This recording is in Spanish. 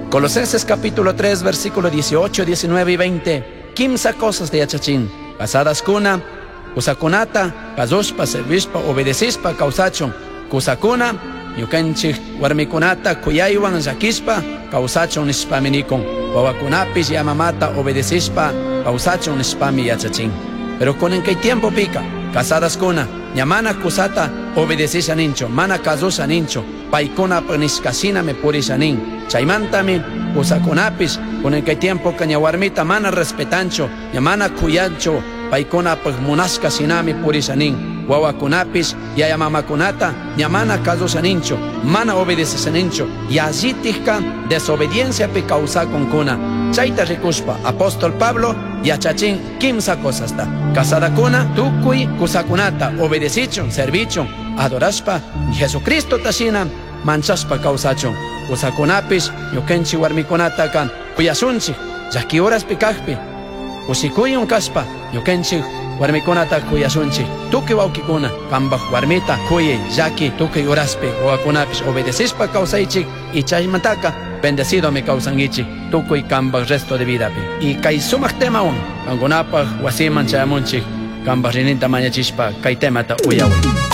Colosenses capítulo 3, versículo 18, 19 y 20. Quimsa cosas de achachín. Pasadas kuna, kusakunata, kazuspa, servispa, obedecispa, causachon. Kusakuna, yukenchik, warmikunata, kuyaywan, zakispa, causachon nispaminikon. Wawakunapis yamamata, obedecispa, causachon nispami yachachín. Pero con en qué tiempo pica, casadas kuna, ñamana kusata, obedecis anincho, mana kazus anincho, paikuna paniskasina me puris anin. Chaimantami, kusakunapis, con en qué tiempo cañawarmita mana respetancho, ñamana kuyancho, paikuna pagmunaska sinami purisanin. Wawakunapis, yayamamakunata, ñamana kazus anincho, mana obedeces anincho, yazitika desobediencia pe causa con kuna. Chaita rikuspa, apóstol Pablo, yachachín kimsa cosas da. Casada kuna, tukui, kusakunata, obedecichon, servichon, adoraspa, Jesucristo tashina, manchaspa causachon. Kusakunapis, yukenchi warmikunata kan, kuyasunchi, yaki horas pikajpi, kusikuyun kaspa, yukenchi warmikunata kuyasunchi, tuki waukikuna, kambaj warmita, kuyi, yaki, tuki horaspi, wakunapis, obedecispa causaichi, y chaymataka, bendecido me causangichi, tukuy kambaj resto de vida pi. Y kay sumak tema un, kangunapaj wasiman chayamunchi, kambaj rininta mañachispa, kay temata uyawan.